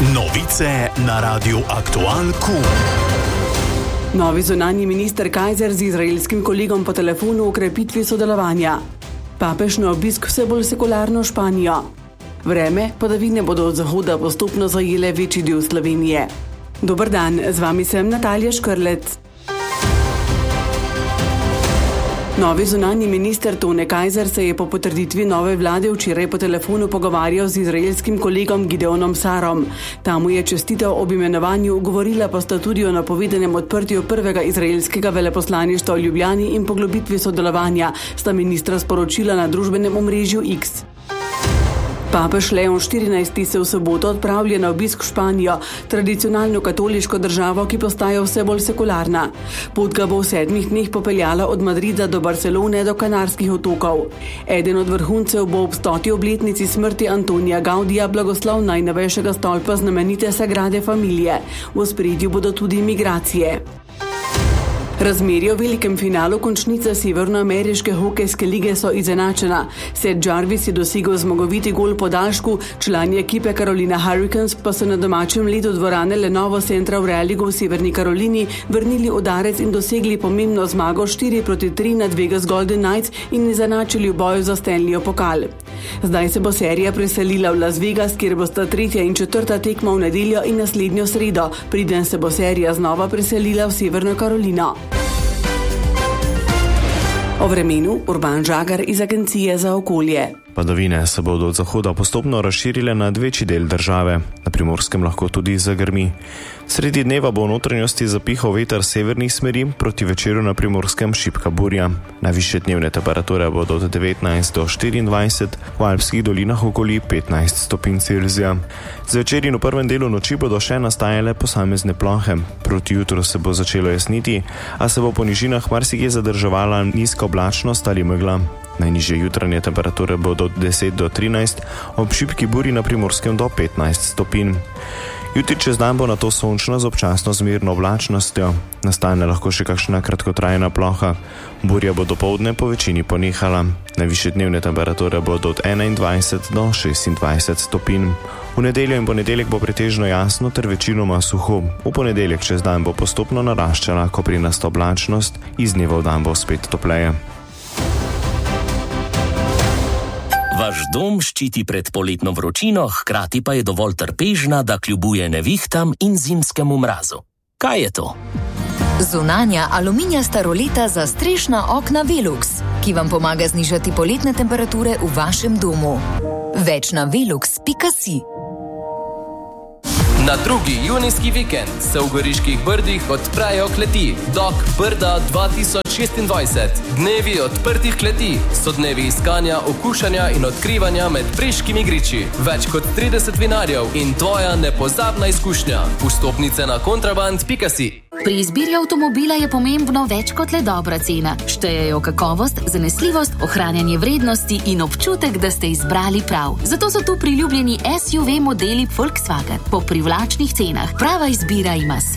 Novice na Radiu Aktualku. Novi zunanji minister Kajzer z izraelskim kolegom po telefonu o krepitvi sodelovanja. Papež na obisk vse bolj sekularno Španijo. Vreme, padavine bodo od zahoda postopno zajele večji del Slovenije. Dober dan, z vami sem Natalija Škrlec. Novi zunanji minister Tone Kajzer se je po potrditvi nove vlade včeraj po telefonu pogovarjal z izraelskim kolegom Gideonom Sarom. Ta mu je čestital ob imenovanju, govorila pa sta tudi o napovedanem odprtju prvega izraelskega veleposlaništva v Ljubljani in poglobitvi sodelovanja, sta ministra sporočila na družbenem omrežju X. Papež Leon XIV. Se v soboto odpravlja na obisk v Španijo, tradicionalno katoliško državo, ki postaja vse bolj sekularna. Pot ga bo v 7 dneh popeljala od Madrida do Barcelone do Kanarskih otokov. Eden od vrhuncev bo ob 100. obletnici smrti Antonija Gaudija blagoslov najnovejšega stolpa znamenite Sagrade Familije. V ospredju bodo tudi migracije. Razmerje v velikem finalu končnice severnoameriške hokejske lige so izenačena. Seth Jarvis je dosegel zmagoviti gol po daljšku, člani ekipe Carolina Hurricanes pa so na domačem ledu dvorane Lenovo Central v Rallygu v Severni Karolini vrnili udarec in dosegli pomembno zmago 4-3 nad Vegas Golden Knights in izenačili v boju za Stanleyjev pokal. Zdaj se bo serija preselila v Las Vegas, kjer bosta 3. in 4. tekma v nedeljo in naslednjo sredo, preden se bo serija znova preselila v Severno Karolino. O vremenu Urban Žagar iz Agencije za okolje. Padavine se bodo od zahoda postopno razširile na večji del države, na Primorskem lahko tudi zagrmi. Sredi dneva bo v notranjosti zapihal veter severnih smeri, proti večeru na Primorskem šibka burja. Najvišje dnevne temperature bodo od 19 do 24, v alpskih dolinah okoli 15 stopinj Celzija. Zvečer in v prvem delu noči bodo še nastajale posamezne plohe. Proti jutru se bo začelo jasniti, a se bo po nižinah marsikje zadrževala nizka oblačnost ali megla. Najnižje jutranje temperature bodo od 10 do 13, ob šibki burji na Primorskem do 15 stopinj. Jutri čez dan bo nato sončno z občasno zmerno oblačnostjo. Nastane lahko še kakšna kratkotrajna ploha. Burja bo dopoldne po večini ponehala. Najvišje dnevne temperature bodo od 21 do 26 stopinj. V nedeljo in ponedeljek bo pretežno jasno ter večinoma suho. V ponedeljek čez dan bo postopno naraščala, ko prinasta oblačnost, iz dneva v dan bo spet topleje. Vaš dom ščiti pred poletno vročino, hkrati pa je dovolj trpežna, da kljubuje nevihtam in zimskemu mrazu. Kaj je to? Zunanja aluminijasta roleta za strešna okna Velux, ki vam pomaga znižati poletne temperature v vašem domu. Več na velux.si. Na drugi junijski vikend se v Goriških Brdih odprejo kleti Dok Brda 2026. Dnevi odprtih kleti so dnevi iskanja, okušanja in odkrivanja med preškimi griči. Več kot 30 vinarjev in tvoja nepozabna izkušnja. Vstopnice na kontraband.si. Pri izbiri avtomobila je pomembno več kot le dobra cena. Štejejo kakovost, zanesljivost, ohranjanje vrednosti in občutek, da ste izbrali prav. Zato so tu priljubljeni SUV modeli Volkswagen po privlačnih cenah. Prava izbira ima